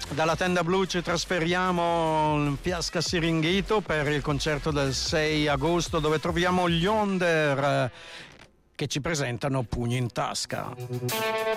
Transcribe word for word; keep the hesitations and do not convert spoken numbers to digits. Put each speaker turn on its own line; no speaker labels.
Dalla tenda blu ci trasferiamo in Fiasca Siringhito per il concerto del sei agosto, dove troviamo gli Onder che ci presentano Pugni in Tasca.